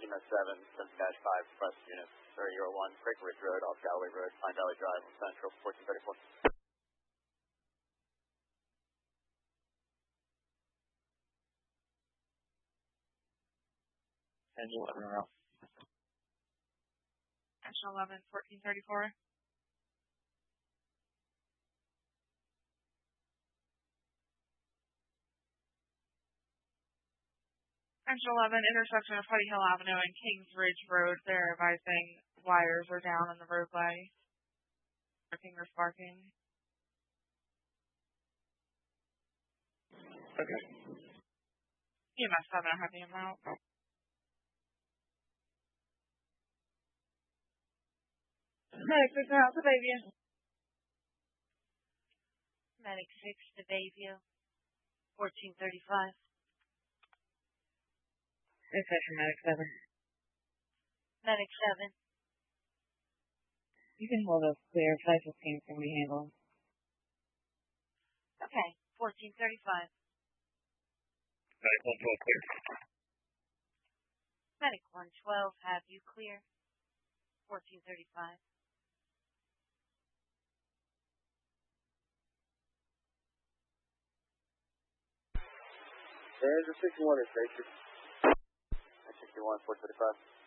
TMS 7, 7-5, request units 3001, Quaker Ridge Road, off Galloway Road, Pine Valley Drive, Central, 1434. Angel 11 route. National 11, 1434. National 11, intersection of Putty Hill Avenue and Kings Ridge Road. They're advising wires are down on the roadway. Parking or sparking. Okay. TMS 7, I have the amount. Medic 6 out to Bayview. Medic 6 to Bayview, 1435. Intersection Medic 7. Medic 7. You can hold us clear. 515 can be handled. Okay, 1435. Medic 112 clear. Medic 112, have you clear? 1435. There's a 61 is station. 61, 435.